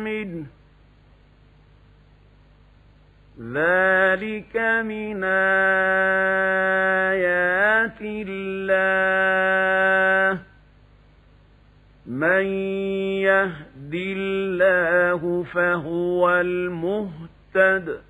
منه ذلك من آيات الله من يهد الله فهو المهتد